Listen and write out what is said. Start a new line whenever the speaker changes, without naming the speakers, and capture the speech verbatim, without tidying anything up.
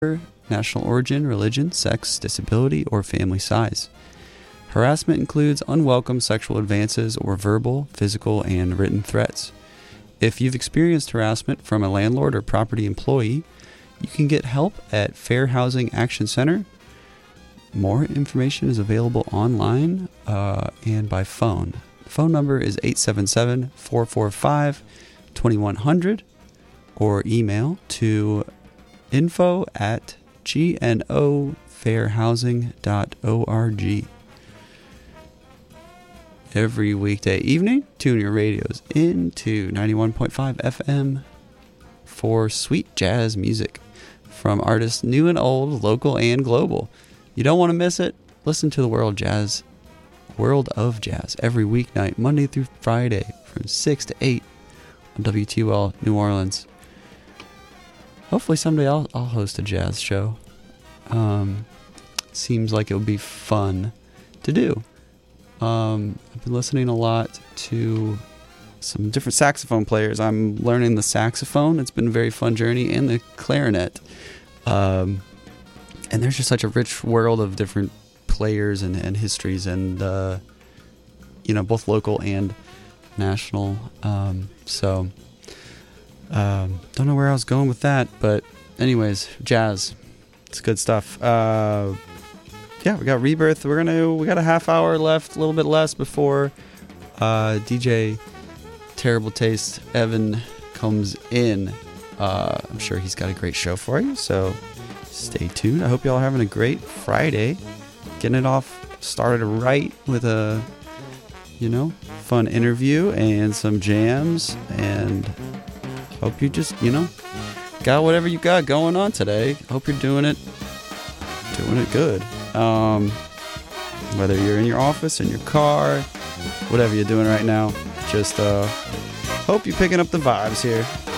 national origin, religion, sex, disability, or family size. Harassment includes unwelcome sexual advances or verbal, physical, and written threats. If you've experienced harassment from a landlord or property employee, you can get help at Fair Housing Action Center. More information is available online uh, and by phone. The phone number is eight seven seven, four four five, two one zero zero or email to info at g n o fair housing dot org. Every weekday evening, tune your radios into ninety-one point five F M for sweet jazz music from artists new and old, local and global. You don't want to miss it. Listen to the World Jazz, World of Jazz every weeknight, Monday through Friday from six to eight on W T U L New Orleans. Hopefully someday I'll, I'll host a jazz show. Um, seems like it would be fun to do. Um, I've been listening a lot to some different saxophone players. I'm learning the saxophone. It's been a very fun journey, and the clarinet. Um, and there's just such a rich world of different players and, and histories, and uh, you know, both local and national. Um, so um, don't know where I was going with that, but anyways, jazz. It's good stuff. Uh, yeah, we got Rebirth. We're gonna we got a half hour left, a little bit less before uh, D J Terrible Taste Evan comes in. Uh, I'm sure he's got a great show for you, so stay tuned. I hope y'all are having a great Friday, getting it off started right with a, you know, fun interview and some jams, and hope you just, you know, got whatever you got going on today. Hope you're doing it, doing it good. Um, whether you're in your office, in your car, whatever you're doing right now, just uh, hope you're picking up the vibes here.